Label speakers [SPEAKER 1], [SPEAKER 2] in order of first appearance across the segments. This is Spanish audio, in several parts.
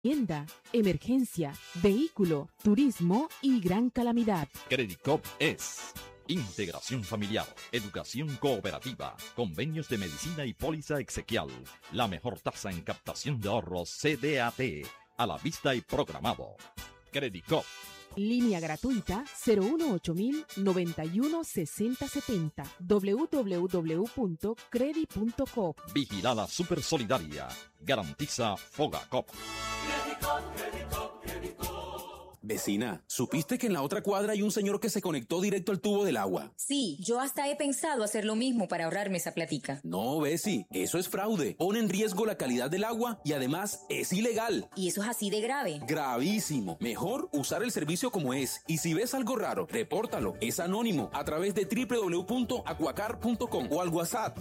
[SPEAKER 1] Tienda, emergencia, vehículo, turismo y gran calamidad.
[SPEAKER 2] Credicop es integración familiar, educación cooperativa, convenios de medicina y póliza exequial. La mejor tasa en captación de ahorros CDAT, a la vista y programado. Credicop.
[SPEAKER 1] Línea gratuita 018 91 6070 www.credi.coop.
[SPEAKER 2] Vigilada Super Solidaria. Garantiza Fogacop.
[SPEAKER 3] Vecina, ¿supiste que en la otra cuadra hay un señor que se conectó directo al tubo del agua?
[SPEAKER 4] Sí, yo hasta he pensado hacer lo mismo para ahorrarme esa platica.
[SPEAKER 3] No, Besi, eso es fraude. Pone en riesgo la calidad del agua y además es ilegal.
[SPEAKER 4] ¿Y eso es así de grave?
[SPEAKER 3] Gravísimo. Mejor usar el servicio como es. Y si ves algo raro, repórtalo. Es anónimo a través de www.aquacar.com o al WhatsApp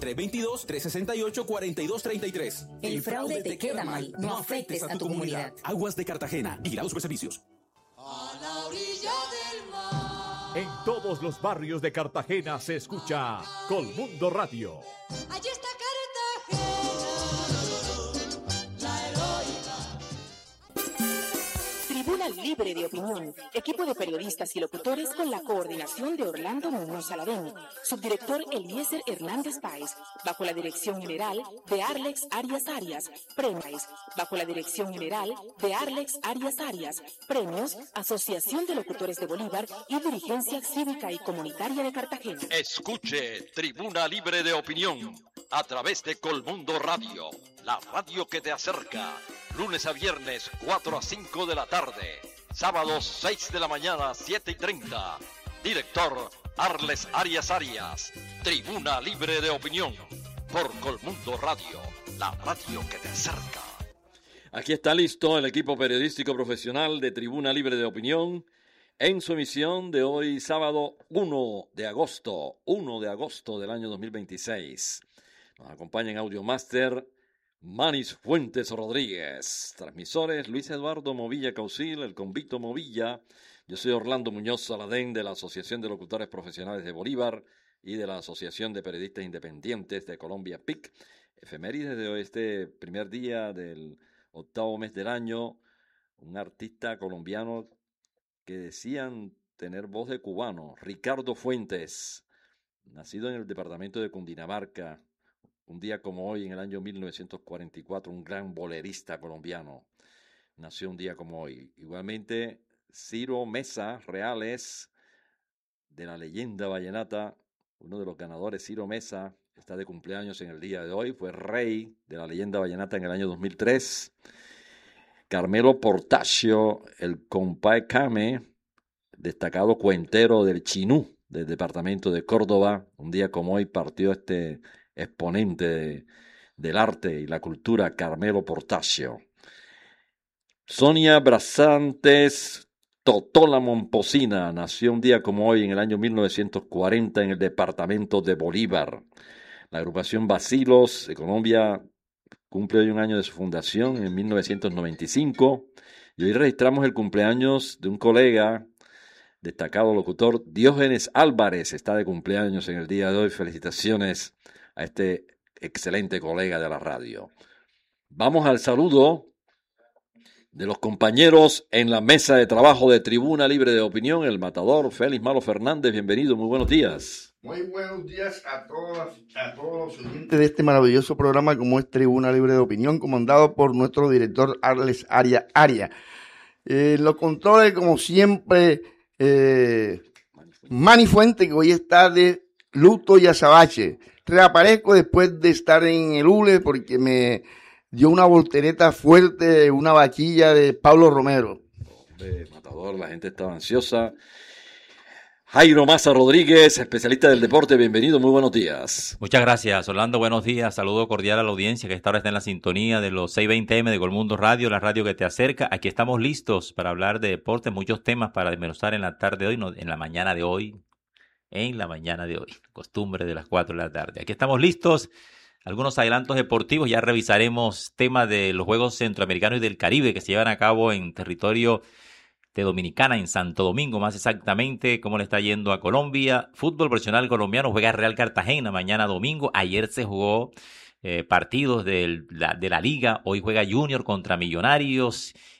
[SPEAKER 3] 322-368-4233.
[SPEAKER 4] El fraude te queda mal. No afectes a tu comunidad.
[SPEAKER 3] Aguas de Cartagena. Vigilados Superservicios.
[SPEAKER 5] A la orilla del mar.
[SPEAKER 6] En todos los barrios de Cartagena se escucha Colmundo Radio.
[SPEAKER 5] Allí está Cartagena, la heroica.
[SPEAKER 7] Tribuna Libre de Opinión, equipo de periodistas y locutores con la coordinación de Orlando Muñoz Saladén, subdirector Eliezer Hernández Páez, bajo la dirección general de Arlex Arias Arias, premios, bajo la dirección general de Arlex Arias Arias, premios, Asociación de Locutores de Bolívar y Dirigencia Cívica y Comunitaria de Cartagena.
[SPEAKER 2] Escuche Tribuna Libre de Opinión a través de Colmundo Radio, la radio que te acerca. Lunes a viernes, 4 a 5 de la tarde. Sábados, 6 de la mañana, 7:30. Director, Arles Arias Arias. Tribuna Libre de Opinión. Por Colmundo Radio, la radio que te acerca. Aquí está listo el equipo periodístico profesional de Tribuna Libre de Opinión en su emisión de hoy, sábado 1 de agosto del año 2026. Nos acompaña en Audiomaster Manis Fuentes Rodríguez. Transmisores Luis Eduardo Movilla Causil, el convicto Movilla. Yo soy Orlando Muñoz Saladén de la Asociación de Locutores Profesionales de Bolívar y de la Asociación de Periodistas Independientes de Colombia, PIC. Efemérides de hoy, este primer día del 8º mes del año. Un artista colombiano que decían tener voz de cubano, Ricardo Fuentes, nacido en el departamento de Cundinamarca. Un día como hoy, en el año 1944, un gran bolerista colombiano nació un día como hoy. Igualmente, Ciro Mesa Reales, de la leyenda vallenata, uno de los ganadores, Ciro Mesa, está de cumpleaños en el día de hoy. Fue rey de la leyenda vallenata en el año 2003. Carmelo Portacio, el compadre Came, destacado cuentero del Chinú, del departamento de Córdoba. Un día como hoy partió este exponente del arte y la cultura, Carmelo Portacio. Sonia Brasantes Totola Momposina nació un día como hoy en el año 1940 en el departamento de Bolívar. La agrupación Bacilos de Colombia cumple hoy un año de su fundación en 1995 y hoy registramos el cumpleaños de un colega, destacado locutor, Diógenes Álvarez. Está de cumpleaños en el día de hoy. Felicitaciones a este excelente colega de la radio. Vamos al saludo de los compañeros en la mesa de trabajo de Tribuna Libre de Opinión, el matador Félix Malo Fernández. Bienvenido, muy buenos días.
[SPEAKER 8] Muy buenos días a todos los oyentes de este maravilloso programa como es Tribuna Libre de Opinión, comandado por nuestro director Arles Arias Arias. Los controles, como siempre, Manny Fuente, que hoy está de luto y azabache. Reaparezco después de estar en el ULE porque me dio una voltereta fuerte, una vaquilla de Pablo Romero.
[SPEAKER 2] Hombre, matador, la gente estaba ansiosa. Jairo Maza Rodríguez, especialista del deporte, bienvenido, muy buenos días.
[SPEAKER 9] Muchas gracias, Orlando, buenos días, saludo cordial a la audiencia que esta hora está en la sintonía de los 620M de Colmundo Radio, la radio que te acerca. Aquí estamos listos para hablar de deporte, muchos temas para desmenuzar en la tarde de hoy, no, en la mañana de hoy, costumbre de las 4 de la tarde. Aquí estamos listos, algunos adelantos deportivos, ya revisaremos temas de los Juegos Centroamericanos y del Caribe que se llevan a cabo en territorio de Dominicana, en Santo Domingo, más exactamente, cómo le está yendo a Colombia. Fútbol profesional colombiano, juega Real Cartagena mañana domingo. Ayer se jugó partidos de la liga. Hoy juega Junior contra Millonarios